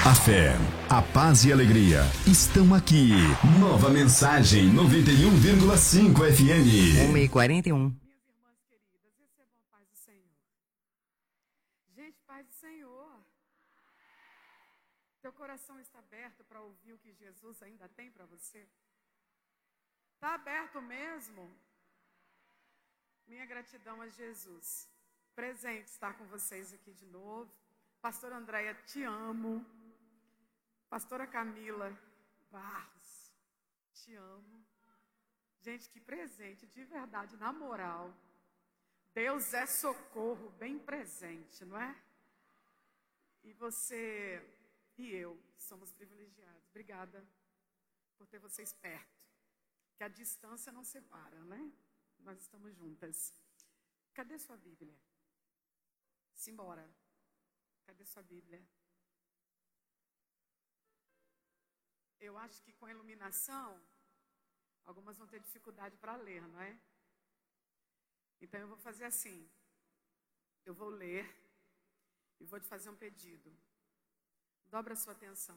A fé, a paz e a alegria estão aqui. Nova Mensagem 91,5 FM. 1h41. Minhas irmãs queridas, recebam a paz do Senhor. Gente, paz do Senhor. Teu coração está aberto para ouvir o que Jesus ainda tem para você? Está aberto mesmo? Minha gratidão a Jesus. Presente estar com vocês aqui de novo. Pastora Andréia, te amo. Pastora Camila Barros, te amo. Gente, que presente, de verdade, na moral. Deus é socorro bem presente, não é? E você e eu somos privilegiados. Obrigada por ter vocês perto. Que a distância não separa, né? Nós estamos juntas. Cadê sua Bíblia? Simbora. Cadê sua Bíblia? Eu acho que com a iluminação, algumas vão ter dificuldade para ler, não é? Então eu vou fazer assim. Eu vou ler e vou te fazer um pedido. Dobra a sua atenção.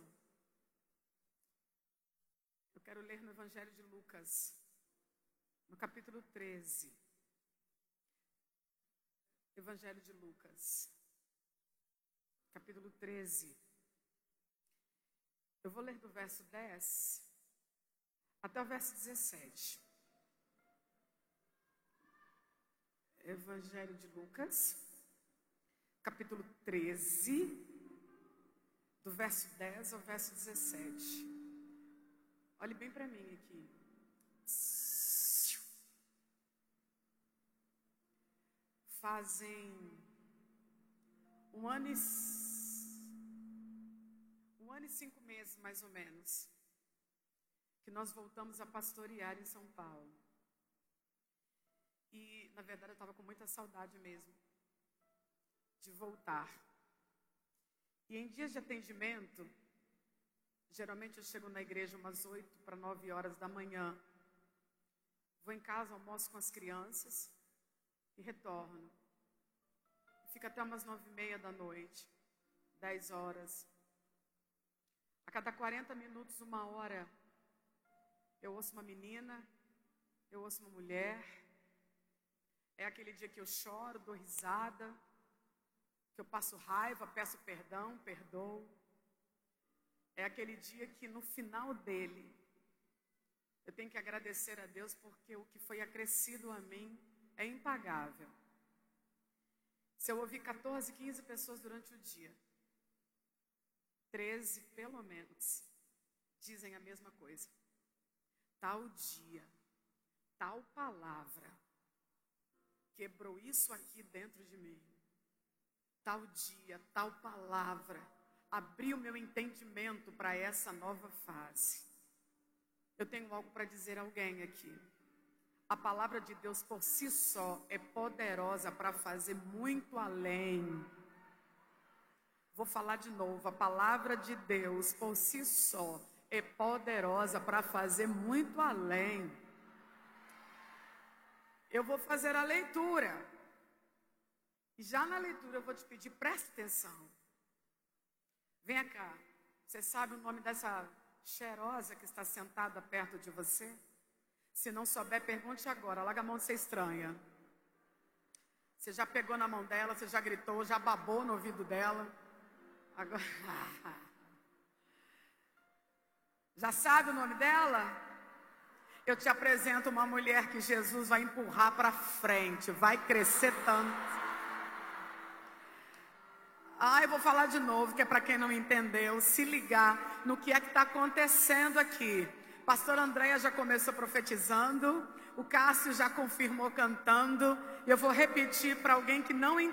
Eu quero ler no Evangelho de Lucas, no capítulo 13. Evangelho de Lucas, capítulo 13. Eu vou ler do verso 10 até o verso 17. Evangelho de Lucas, capítulo 13, do verso 10 ao verso 17. Olhe bem para mim aqui. Fazem um ano e 5 meses, mais ou menos, que nós voltamos a pastorear em São Paulo. E, na verdade, eu estava com muita saudade mesmo de voltar. E em dias de atendimento, geralmente eu chego na igreja umas 8 para 9 horas da manhã. Vou em casa, almoço com as crianças e retorno. Fico até umas 9h30 da noite, 10 horas. A cada 40 minutos, 1 hora, eu ouço uma menina, eu ouço uma mulher. É aquele dia que eu choro, dou risada, que eu passo raiva, peço perdão, perdoo. É aquele dia que no final dele, eu tenho que agradecer a Deus porque o que foi acrescido a mim é impagável. Se eu ouvir 14, 15 pessoas durante o dia, 13 pelo menos, dizem a mesma coisa. Tal dia, tal palavra, quebrou isso aqui dentro de mim. Tal dia, tal palavra, abriu meu entendimento para essa nova fase. Eu tenho algo para dizer a alguém aqui. A palavra de Deus por si só é poderosa para fazer muito além. Vou falar de novo. A palavra de Deus por si só é poderosa para fazer muito além. Eu vou fazer a leitura. E já na leitura eu vou te pedir, preste atenção. Venha cá. Você sabe o nome dessa cheirosa que está sentada perto de você? Se não souber, pergunte agora. Larga a mão de ser estranha. Você já pegou na mão dela, você já gritou, já babou no ouvido dela. Agora... Já sabe o nome dela? Eu te apresento uma mulher que Jesus vai empurrar para frente. Vai crescer tanto. Eu vou falar de novo, que é para quem não entendeu, se ligar no que é que está acontecendo aqui. Pastora Andréia já começou profetizando, o Cássio já confirmou cantando, e eu vou repetir para alguém que não entendeu.